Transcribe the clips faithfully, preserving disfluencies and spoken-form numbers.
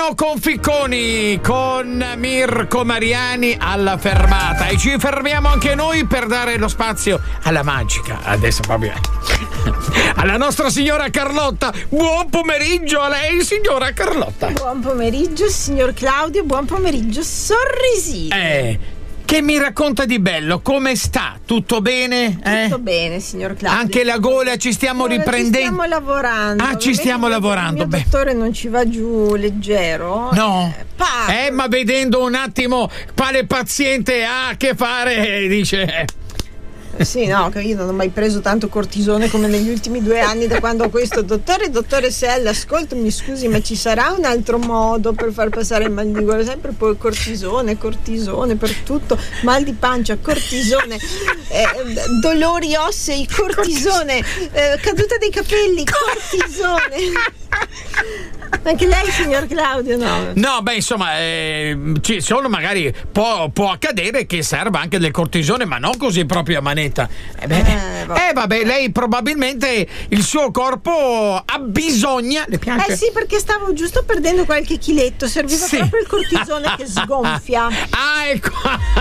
Andiamo con Ficconi, con Mirko Mariani alla fermata e ci fermiamo anche noi per dare lo spazio alla magica, adesso proprio alla nostra signora Carlotta. Buon pomeriggio a lei, signora Carlotta. Buon pomeriggio, signor Claudio. Buon pomeriggio, sorrisino. Eh, che mi racconta di bello? Come sta? Tutto bene? Eh? Tutto bene, signor Claudio. Anche la gola ci stiamo Allora, riprendendo? Ci stiamo lavorando. Ah, ci stiamo Vedi, lavorando. Il mio Beh. dottore non ci va giù leggero. No. Eh, pa- Eh, ma vedendo un attimo quale paziente ha a che fare, dice... Sì, no, che io non ho mai preso tanto cortisone come negli ultimi due anni da quando ho questo dottore. Dottore, se è l'ascolto, mi scusi, ma ci sarà un altro modo per far passare il mal di gola? Sempre poi cortisone, cortisone per tutto, mal di pancia, cortisone, eh, dolori ossei, cortisone, eh, caduta dei capelli, cortisone. Anche lei, signor Claudio, no? No, beh, insomma, eh, ci sono magari può, può accadere che serva anche del cortisone, ma non così proprio a manetta. Eh, beh, Eh, vabbè. eh, vabbè, lei probabilmente il suo corpo abbisogna. Le piace? Eh sì, perché stavo giusto perdendo qualche chiletto, serviva Sì. proprio il cortisone che sgonfia. Ah, ecco.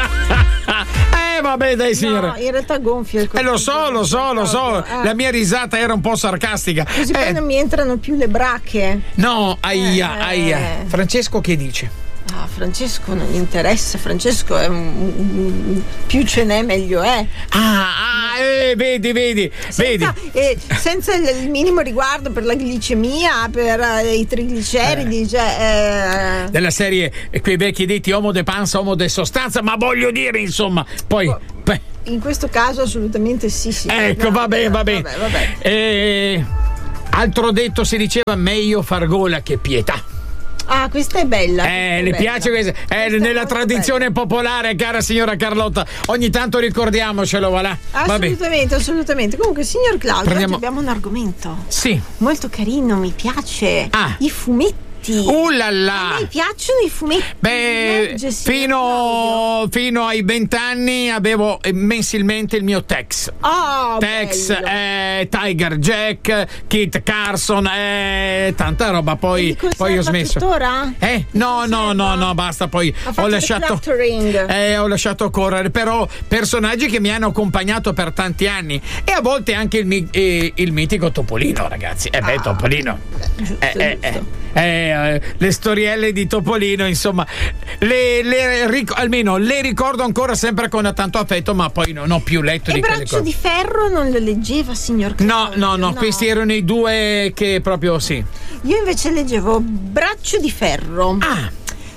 Eh, vabbè, dai, signore. No, in realtà gonfia il Eh, cortisone. lo so, lo so, lo so. Eh. La mia risata era un po' sarcastica. Così Eh, poi non mi entrano più le bracche. no, aia, Eh. aia. Francesco che dice? Ah, Francesco non interessa, Francesco è un, un- un- più ce n'è meglio è. Ah, ah eh, vedi, vedi, vedi. Senza, eh, senza il, il minimo riguardo per la glicemia, per eh, i trigliceridi, cioè, eh, Della serie eh, quei vecchi detti uomo de panza, uomo de sostanza, ma voglio dire, insomma, poi... beh, in questo caso assolutamente sì, sì. ecco, No, vabbè, vabbè. vabbè, vabbè. Eh, altro detto si diceva meglio far gola che pietà. Ah, questa è bella. questa Eh, è le bella. piace questa? Eh, Questa è nella molto tradizione popolare, cara signora Carlotta, ogni tanto ricordiamocelo, va là. Vabbè. Assolutamente, assolutamente. Comunque, signor Claudio, Prendiamo- oggi abbiamo un argomento Sì. molto carino, mi piace. Ah. I fumetti. Uh là là. A me piacciono i fumetti. Beh, Legge, signor fino, fino ai vent'anni avevo eh, mensilmente il mio Tex. Claudio. Oh, Tex, bello. eh, Tiger Jack, Kit Carson, eh, tanta roba. Poi, Li conserva poi ho smesso. tuttora? Eh, no, no, no, no, basta. Poi Ha fatto ho il lasciato. cluttering. Eh, ho lasciato correre. Però personaggi che mi hanno accompagnato per tanti anni. E a volte anche il, mi- eh, il mitico Topolino, ragazzi. Eh beh, Ah, Topolino. giusto, Eh, eh, giusto. eh, eh, le storielle di Topolino, insomma, le, le ric- almeno le ricordo ancora sempre con tanto affetto, ma poi non ho più letto E di quelle Braccio cose. di Ferro non lo leggeva, signor No, Claudio? no, no, questi erano i due che proprio sì. Io invece leggevo Braccio di Ferro. Ah,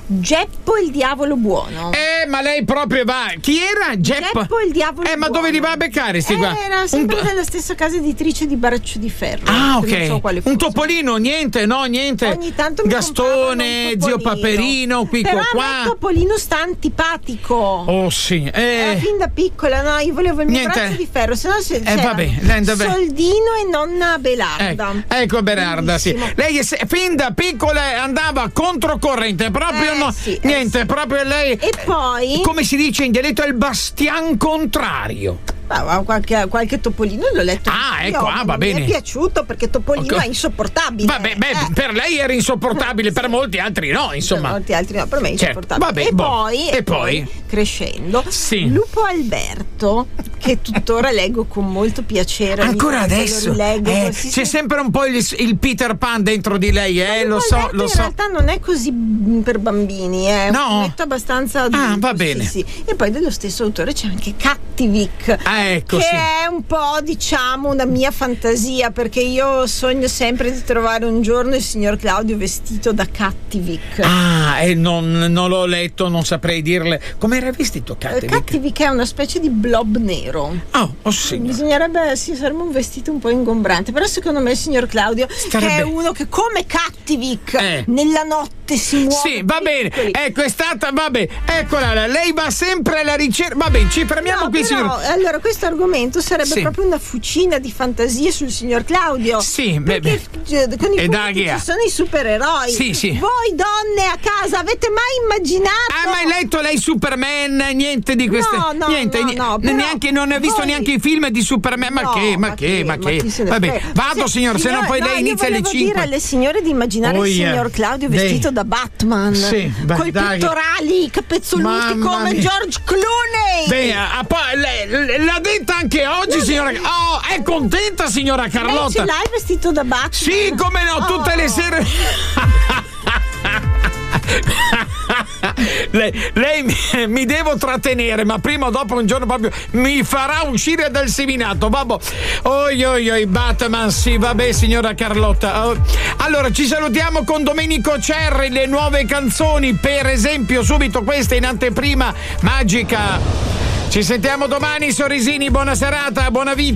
Geppo il diavolo buono. eh, ma lei proprio va. Chi era? Geppo? Geppo il diavolo Eh, ma buono. dove li va a beccare sti qua? Era sempre Un- nella stessa casa editrice di Braccio di Ferro. Ah, che non so ok. quale Un fosse. Topolino, niente, no, niente. Ogni tanto mi Gastone, compravano un zio Topolino. Paperino, qui Però qua. a me Topolino sta antipatico. Oh sì. Era Eh. fin da piccola, no? Io volevo il mio Niente. braccio di ferro, se no se Eh, c'era vabbè, lei deve- Soldino e nonna Belarda. Ecco, ecco Berarda, sì. Bellissimo. Lei è se- fin da piccola andava controcorrente, proprio Eh, no, sì, eh, niente, sì. proprio lei. E poi Come si dice in dialetto, è il bastian contrario. ah, qualche, qualche Topolino l'ho letto. Ah, anch'io, ecco, ah, ma va non bene. Mi è piaciuto perché Topolino Ok. è insopportabile. Vabbè, beh, Eh. per lei era insopportabile, per molti altri no, insomma. Per molti altri no, per me è Certo, insopportabile. vabbè, e, boh. poi, E poi? crescendo, Sì. Lupo Alberto, che tuttora leggo con molto piacere. Ancora ogni tanto adesso lo rileggo, eh, così, c'è sì. sempre un po' il, il Peter Pan dentro di lei, eh, Lupo lo so, Alberto lo in so. realtà non è così mm, per bambini, è No? un fumetto abbastanza adulto. Ah, va bene. Sì, sì. E poi dello stesso autore c'è anche Cattivic, Ah, ecco, che sì. è un po', diciamo, una mia fantasia, perché io sogno sempre di trovare un giorno il signor Claudio vestito da Cattivic. Ah, e non, non l'ho letto, non saprei dirle. Come era vestito Eh, Cattivic? Cattivic è una specie di blob nero. Oh, oh sì. Bisognerebbe, sì, sarebbe un vestito un po' ingombrante, però secondo me il signor Claudio, Starebbe- che è uno che come Cattivic Eh. nella notte si muove. Sì, va bene, piccoli. ecco, è stata, vabbè, eccola, là, lei va sempre alla ricerca, va bene, ci fermiamo No, qui, però, signor. allora questo argomento sarebbe Sì. proprio una fucina di fantasie sul signor Claudio. Sì, beh, perché eh, con i E fumetti dai, ci sono i supereroi. Sì, sì. Voi donne a casa avete mai immaginato? Ha mai letto lei Superman? Niente di queste. No, no, niente, no, ni- no, però neanche, non ha visto voi- neanche i film di Superman. Ma No, che, ma che, ma che. chi se ne Vabbè, frega. vado, Se- signor, se no poi no, lei io inizia alle volevo cinque. dire alle signore di immaginare Oh, il yeah. signor Claudio Dei. vestito da Batman. Sì, beh, coi dai. pettorali capezzoluti Mamma come mia. George Clooney. Beh, ah, poi lei- l'ha detta anche oggi, L'ha signora. detta. Oh, è contenta, signora Lei Carlotta? ce l'hai vestito da Batman? Sì, come no, tutte Oh. le sere. lei lei mi, mi devo trattenere, ma prima o dopo un giorno proprio mi farà uscire dal seminato. Vabbè. Oi oi oi, Batman, sì, vabbè, signora Carlotta. Oh. Allora, ci salutiamo con Domenico Cerri, le nuove canzoni, per esempio, subito questa in anteprima magica. Ci sentiamo domani, sorrisini, buona serata, buona vita.